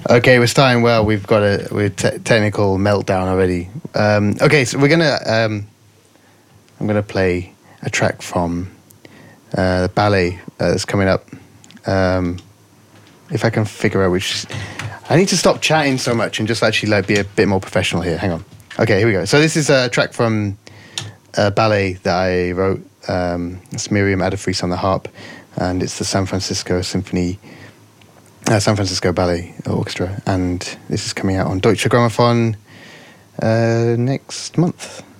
Okay, we're starting well. We've got a technical meltdown already. Okay, so I'm gonna play a track from the ballet that's coming up. If I can figure out which, I need to stop chatting so much and just actually be a bit more professional here. Hang on. Okay, here we go. So this is a track from a ballet that I wrote. It's Miriam Adafris on the harp, and it's the San Francisco Ballet Orchestra, and this is coming out on Deutsche Grammophon next month.